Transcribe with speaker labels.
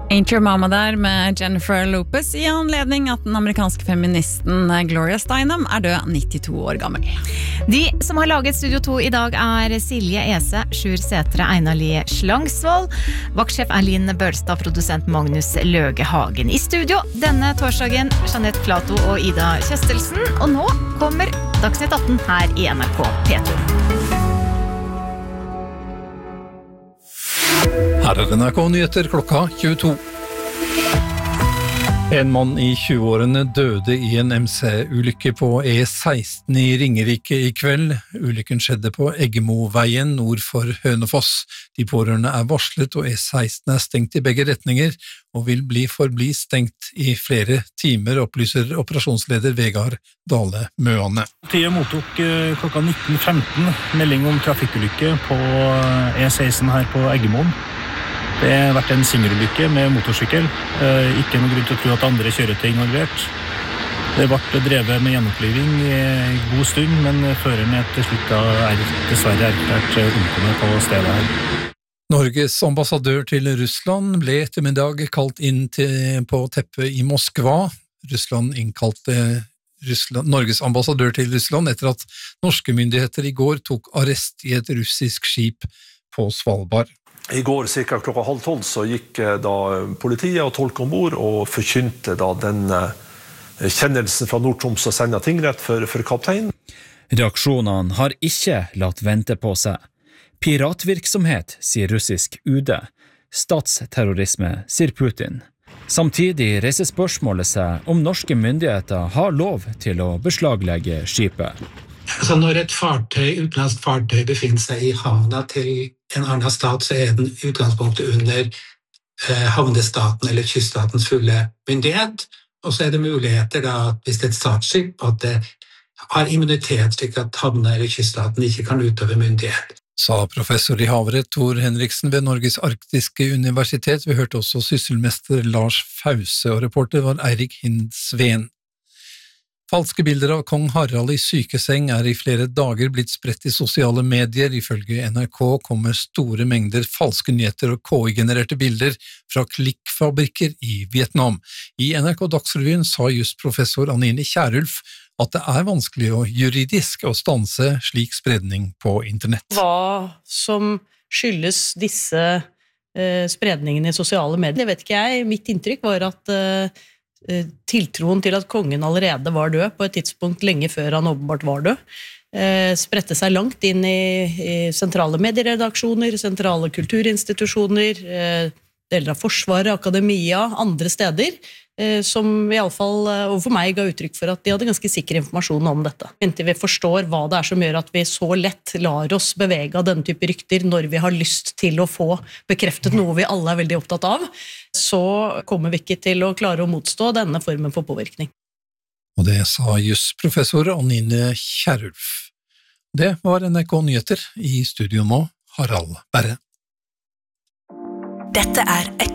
Speaker 1: Ain't Your Mama der med Jennifer Lopez I anledning at den amerikanske feministen Gloria Steinem død 92 år gammel.
Speaker 2: De som har laget Studio 2 I dag Silje Ese, Sjur Sætre, Einar Lie Slangsvold, vaktsjef Linn Børstad, produsent Magnus Løge Hagen. I studio denne torsdagen Jeanette Plato og Ida Kjøstelsen, og nå kommer Dagsnytt 18 her I NRK P2.
Speaker 3: Her NRK Nyheter klokka 22. En mann I 20-årene døde I en MC-ulykke på E16 I Ringerike I kveld. Ulykken skjedde på Eggemoveien nord for Hønefoss. De pårørende varslet, og E16 stengt I begge retninger, og vil forbli stengt I flere timer, opplyser operasjonsleder Vegard Dale Møane.
Speaker 4: Politiet mottok klokka 19.15 melding om trafikkulykke på E16 her på Eggemoen. Det har vært en singelulykke med motorsykkel. Ikke noen grunn til å tro at andre kjøretøy involvert. Det ble drevet med gjenoppliving I god stund, men føreren til slutt dessverre erklært omkommet på stedet her.
Speaker 3: Norges ambassadør til Russland ble ettermiddag kalt inn på teppet I Moskva. Russland innkalte Norges ambassadør til Russland etter at norske myndigheter I går tok arrest I et russisk skip på Svalbard.
Speaker 5: I går cirka klokka 11:30 så gikk da politiet og tolk ombord og forkynte da den kjennelsen fra Nord-Troms og Senja tingrett for kapteinen.
Speaker 6: Reaksjonene har ikke latt vente på seg. Piratvirksomhet, sier russisk UD. Statsterrorisme, sier Putin. Samtidig reiser spørsmålet seg om norske myndigheter har lov til å beslaglegge skipet.
Speaker 7: Altså når et utenlandsk fartøy befinner seg I havna til en annen stat, så den utgangspunktet under havnestaten eller kyststatens fulle myndighet, og så det muligheter da, hvis det et statsskip, at det har immunitet slik at havna eller kyststaten ikke kan utøve myndighet.
Speaker 3: Sa professor I havrett Tor Henriksen ved Norges Arktiske Universitet. Vi hørte også sysselmester Lars Fause, og reporter var Eirik Hindsveen. Falske bilder av kong Harald I sykeseng I flere dager blitt spredt I sosiale medier. Ifølge NRK kommer store mengder falske nyheter og KI-genererte bilder fra klikkfabrikker I Vietnam. I NRK Dagsrevyen sa just professor Anine Kjærulf at det vanskelig og juridisk å stanse slik spredning på internett.
Speaker 8: Hva som skyldes disse spredningene I sosiale medier, vet ikke jeg. Mitt inntrykk var at tiltroen til at kongen allerede var død på et tidspunkt lenge før han åpenbart var død, spredte seg langt inn I sentrale medieredaksjoner, sentrale kulturinstitusjoner, deler av forsvaret, akademia, andre steder, som I alle fall overfor meg ga uttrykk for at de hadde ganske sikker informasjon om dette. Inntil vi forstår hva det som gjør at vi så lett lar oss bevege av denne type rykter når vi har lyst til å få bekreftet noe vi alle veldig opptatt av, så kommer vi ikke til å klare å motstå denne formen for påvirkning.
Speaker 3: Og det sa jusprofessor Anine Kjærulf. Det var NRK Nyheter. I studio nå, Harald Berre.
Speaker 9: Dette